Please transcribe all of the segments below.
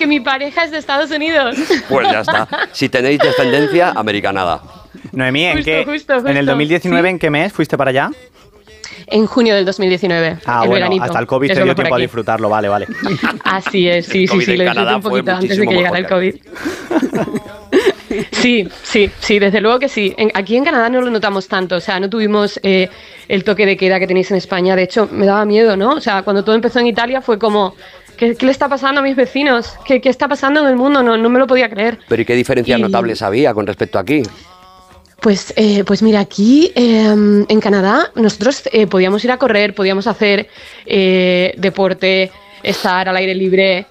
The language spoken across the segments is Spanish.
mi pareja es de Estados Unidos. Pues ya está. Si tenéis descendencia americanada. Noemí, Justo. ¿en el 2019 ¿Sí? en qué mes fuiste para allá? En junio del 2019, Ah, el bueno, veranito. hasta el COVID te dio tiempo a disfrutarlo, vale. Así es, sí, El COVID lo en disfruté Canadá un fue poquito antes de que muchísimo llegara el mejor COVID. Sí, desde luego que sí. Aquí en Canadá no lo notamos tanto, o sea, no tuvimos el toque de queda que tenéis en España. De hecho, me daba miedo, ¿no? O sea, cuando todo empezó en Italia fue como, ¿qué le está pasando a mis vecinos? ¿Qué está pasando en el mundo? No me lo podía creer. Pero ¿y qué diferencias notables había con respecto a aquí? Pues mira, aquí en Canadá nosotros podíamos ir a correr, podíamos hacer deporte, estar al aire libre,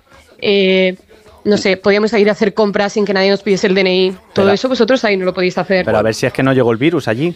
no sé, podíamos ir a hacer compras sin que nadie nos pidiese el DNI. Todo eso vosotros ahí no lo podéis hacer. Pero a ver si es que no llegó el virus allí.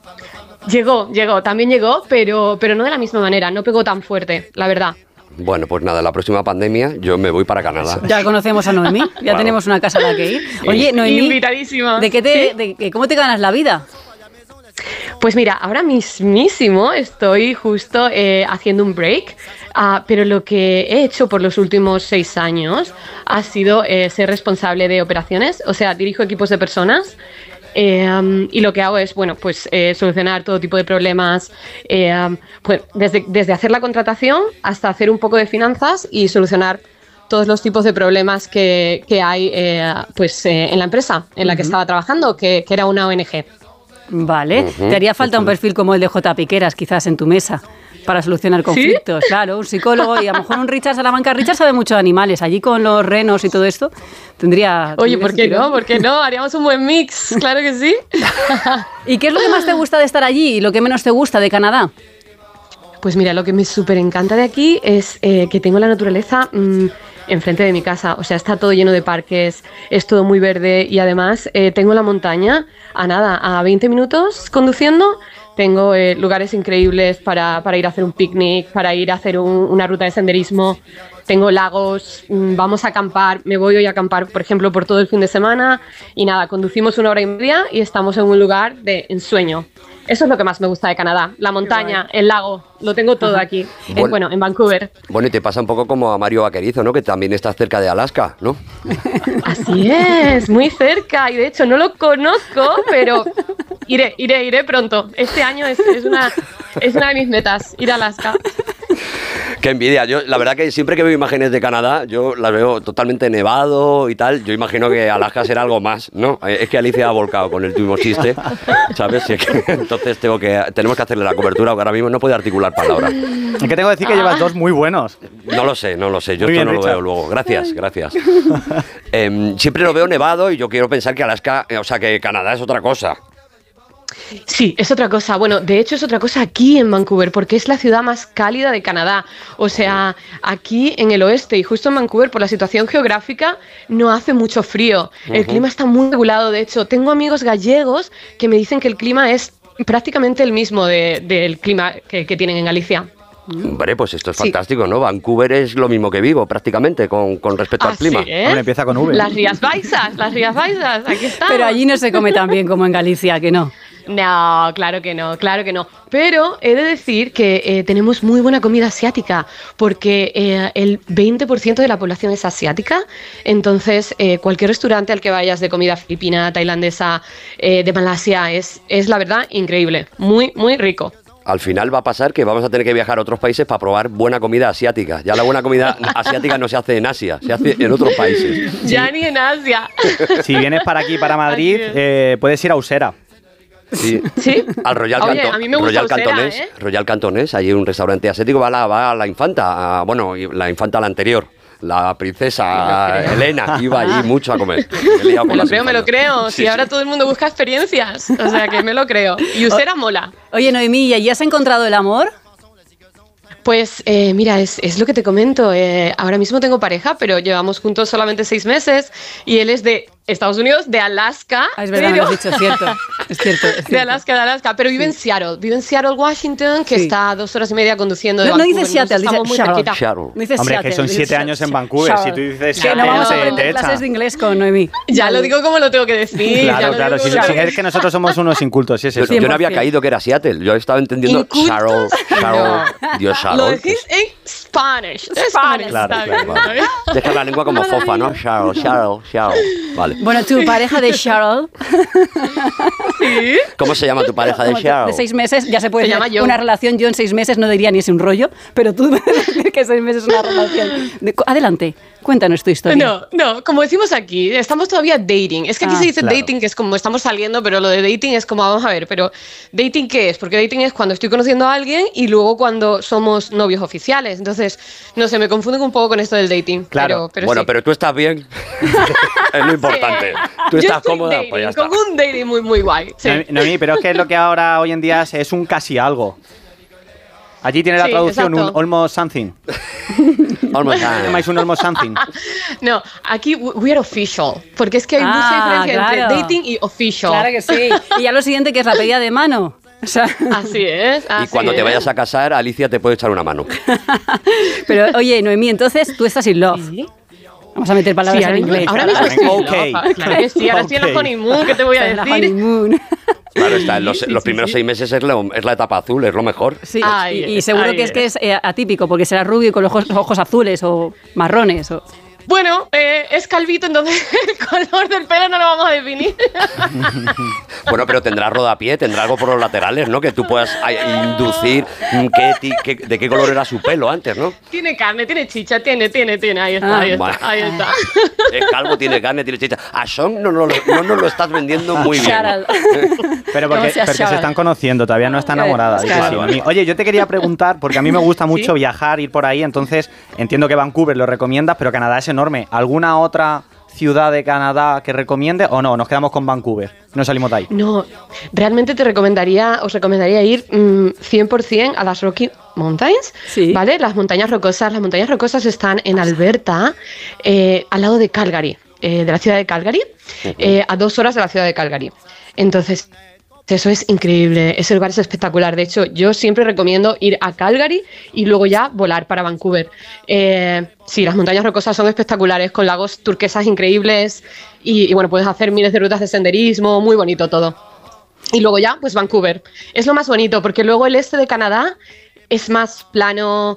También llegó, pero no de la misma manera, no pegó tan fuerte, la verdad. Bueno, pues nada, la próxima pandemia yo me voy para Canadá. Ya conocemos a Noemí, ya Claro. Tenemos una casa a la que ir. Oye, Noemí, invitadísima. ¿Cómo te ganas la vida? Pues mira, ahora mismísimo estoy justo haciendo un break, pero lo que he hecho por los últimos 6 años ha sido ser responsable de operaciones, o sea, dirijo equipos de personas. Y lo que hago es, bueno, pues solucionar todo tipo de problemas, pues desde hacer la contratación hasta hacer un poco de finanzas y solucionar todos los tipos de problemas que hay en la empresa en la que estaba trabajando, que era una ONG. Vale, te haría falta un perfil como el de J. Piqueras, quizás en tu mesa, para solucionar conflictos. ¿Sí? Claro, un psicólogo y a lo mejor un Richard Salamanca. Richard sabe mucho de animales, allí con los renos y todo esto tendría... Oye, ¿por qué no? ¿Por qué no? Haríamos un buen mix, claro que sí. ¿Y qué es lo que más te gusta de estar allí y lo que menos te gusta de Canadá? Pues mira, lo que me súper encanta de aquí es que tengo la naturaleza enfrente de mi casa. O sea, está todo lleno de parques, es todo muy verde y además tengo la montaña a 20 minutos conduciendo. Tengo lugares increíbles para ir a hacer un picnic, para ir a hacer una ruta de senderismo. Tengo lagos, vamos a acampar, me voy hoy a acampar, por ejemplo, por todo el fin de semana. Y nada, conducimos 1 hora y media y estamos en un lugar de ensueño. Eso es lo que más me gusta de Canadá, la montaña, el lago, lo tengo todo aquí, en Vancouver. Bueno, y te pasa un poco como a Mario Vaquerizo, ¿no? Que también estás cerca de Alaska, ¿no? Así es, muy cerca, y de hecho no lo conozco, pero iré pronto. Este año es una de mis metas, ir a Alaska. Qué envidia. Yo, la verdad que siempre que veo imágenes de Canadá, yo las veo totalmente nevado y tal. Yo imagino que Alaska será algo más, ¿no? Es que Alicia ha volcado con el mismo chiste, ¿sabes? Sí, entonces tenemos que hacerle la cobertura, porque ahora mismo no puede articular palabras. Es que tengo que decir que llevas 2 muy buenos. No lo sé. Yo Muy esto bien, no lo Richard. veo luego. Gracias. Siempre lo veo nevado y yo quiero pensar que Alaska, que Canadá es otra cosa. Sí, es otra cosa. Bueno, de hecho es otra cosa aquí en Vancouver, porque es la ciudad más cálida de Canadá. O sea, aquí en el oeste y justo en Vancouver, por la situación geográfica, no hace mucho frío. El clima está muy regulado. De hecho, tengo amigos gallegos que me dicen que el clima es prácticamente el mismo del clima que tienen en Galicia. Hombre, pues esto es fantástico, ¿no? Vancouver es lo mismo que Vigo, prácticamente, con respecto al clima. ¿Sí, eh? Hombre, empieza con V. Las Rías Baixas, aquí estamos. Pero allí no se come tan bien como en Galicia, ¿que no? No, claro que no. Pero he de decir que tenemos muy buena comida asiática, porque el 20% de la población es asiática. Entonces, cualquier restaurante al que vayas de comida filipina, tailandesa, de Malasia, es la verdad increíble. Muy, muy rico. Al final va a pasar que vamos a tener que viajar a otros países para probar buena comida asiática. Ya la buena comida asiática no se hace en Asia, se hace en otros países. Ya ni en Asia. Si vienes para aquí, para Madrid, puedes ir a Usera. Sí. ¿Sí? Al Royal, Oye, a mí me gusta Royal Usera, Cantonés, Royal Cantonés, hay un restaurante asiático, va la infanta, la infanta la anterior. La princesa Elena iba allí mucho a comer. Me lo creo. Si ahora todo el mundo busca experiencias. O sea que me lo creo. Y Usera mola. Oye, Noemí, ¿y allí has encontrado el amor? Pues mira, es lo que te comento. Ahora mismo tengo pareja, pero llevamos juntos solamente 6 meses y él es de Estados Unidos, de Alaska. Es verdad, me lo has dicho, es cierto. De Alaska, pero vive en Seattle, Washington, que está a 2 horas y media conduciendo de No Vancouver. dice Seattle, dice muy Seattle. cerquita. No dices Hombre, Seattle, que son dices 7 años en Vancouver. Seattle. Si tú dices Que Seattle, no vamos a te aprender echa. clases de inglés con Noemí. Ya lo digo como lo tengo que decir. Claro. Si es que nosotros somos unos incultos, sí es eso. Yo no había caído que era Seattle. Yo estaba entendiendo ¿Incultos? Charles. Dios, Lo Charles. decís en Spanish. Claro, está claro, bien, claro. ¿sabes? Deja la lengua como fofa, ¿no? Cheryl. Vale. Bueno, tu pareja de Cheryl, Sí. ¿Cómo se llama tu pareja de como Cheryl? de 6 meses, ya se puede Se decir llama Jo. una relación. Yo en 6 meses no diría ni es un rollo, pero tú puedes decir que 6 meses es una relación. Adelante, cuéntanos tu historia. No, como decimos aquí, estamos todavía dating. Es que aquí se dice claro. dating, que es como estamos saliendo, pero lo de dating es como, vamos a ver, pero ¿dating qué es? Porque dating es cuando estoy conociendo a alguien y luego cuando somos novios oficiales. Entonces, no sé, me confunden un poco con esto del dating. Claro. Pero Bueno, sí. pero tú estás bien. Es lo importante. Tú Yo estás estoy cómoda, dating, pues ya está. con un dating muy, muy guay. Sí. Noemí, pero es que lo que ahora hoy en día es un casi algo. Allí tiene la Sí, traducción exacto. un almost something. Almost ¿Qué time. llamáis un almost something? No, aquí we are official, porque es que hay mucha diferencia claro. entre dating y official. Claro que sí. Y ya lo siguiente que es la pedida de mano. O sea, Así es. Y así cuando te es. vayas a casar, Alicia te puede echar una mano. pero oye, Noemí, entonces tú estás in love. Sí. Vamos a meter palabras Sí, en inglés. ahora mismo sí. Ok. ¿no? Claro que sí, ahora estoy en Ok. la honeymoon, ¿qué te voy a En la decir? honeymoon. Claro, está, en los primeros 6 meses es la etapa azul, es lo mejor. Sí, Ahí y es, seguro ahí que es atípico, porque será rubio y con los ojos azules o marrones. O... Bueno, es calvito, entonces el color del pelo no lo vamos a definir. Bueno, pero tendrá rodapié, tendrá algo por los laterales, ¿no? Que tú puedas inducir de qué color era su pelo antes, ¿no? Tiene carne, tiene chicha, tiene, ahí está, Ah. ahí Bueno. está, ahí está. Es calvo, tiene carne, tiene chicha. A Sean no nos lo estás vendiendo muy bien. Cheryl. Pero No porque seas se chaval. están conociendo, todavía no está enamorada. Claro. dice, sí, Noemí. Oye, yo te quería preguntar, porque a mí me gusta mucho viajar, ir por ahí, entonces entiendo que Vancouver lo recomiendas, pero Canadá es enorme. ¿Alguna otra ciudad de Canadá que recomiende o no? Nos quedamos con Vancouver, no salimos de ahí. No, realmente os recomendaría ir 100% a las Rocky Mountains, Sí. ¿vale? Las montañas rocosas están en Alberta, al lado de Calgary, de la ciudad de Calgary, a 2 horas de la ciudad de Calgary. Entonces, eso es increíble, ese lugar es espectacular. De hecho, yo siempre recomiendo ir a Calgary y luego ya volar para Vancouver. Sí, las montañas rocosas son espectaculares, con lagos turquesas increíbles y bueno, puedes hacer miles de rutas de senderismo, muy bonito todo. Y luego ya, pues Vancouver. Es lo más bonito, porque luego el este de Canadá es más plano,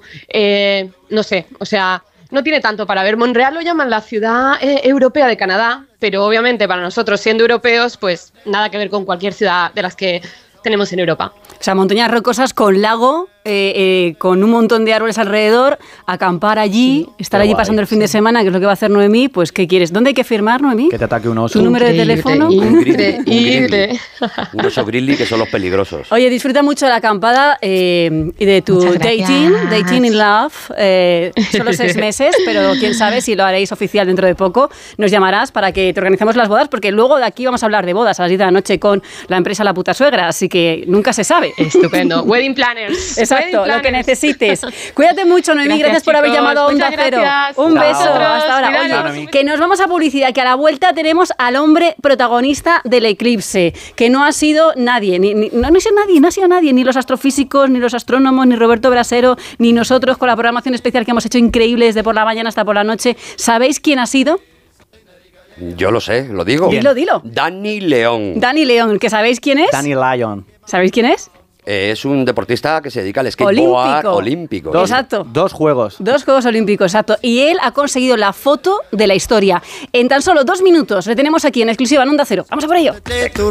no sé, o sea, no tiene tanto para ver. Montreal lo llaman la ciudad europea de Canadá, pero obviamente para nosotros, siendo europeos, pues nada que ver con cualquier ciudad de las que tenemos en Europa. O sea, montañas rocosas con lago, con un montón de árboles alrededor, acampar allí, estar Qué allí guay, pasando el fin de semana, que es lo que va a hacer Noemí. Pues, ¿qué quieres? ¿Dónde hay que firmar, Noemí? Que te ataque un oso. ¿Tu número de Increíble, teléfono? increíble. Un oso grizzly que son los peligrosos. Oye, disfruta mucho de la acampada y de tu Muchas gracias. dating in love. Solo 6 meses, pero quién sabe si lo haréis oficial dentro de poco. Nos llamarás para que te organicemos las bodas, porque luego de aquí vamos a hablar de bodas a las 10 de la noche con la empresa La Puta Suegra, así que nunca se sabe. Estupendo. Wedding planners. Exacto, Wedding lo que planners. necesites. Cuídate mucho, Noemí, gracias por haber chicos. llamado a Onda Muchas Cero. gracias. Un Chao. beso, hasta ahora. Cuidaros. Oye, Chao, Noemí. que nos vamos a publicidad, que a la vuelta tenemos al hombre protagonista del eclipse, que no ha sido nadie, no ha sido nadie, ni los astrofísicos, ni los astrónomos, ni Roberto Brasero, ni nosotros con la programación especial que hemos hecho increíble desde por la mañana hasta por la noche. ¿Sabéis quién ha sido? Yo lo sé, lo digo. Dilo. Dani León. Dani León, ¿que sabéis quién es? Danny Lyon. ¿Sabéis quién es? Es un deportista que se dedica al skateboard olímpico. Exacto. 2 juegos. 2 Juegos Olímpicos, exacto. Y él ha conseguido la foto de la historia. En tan solo 2 minutos le tenemos aquí en exclusiva en Onda Cero. Vamos a por ello.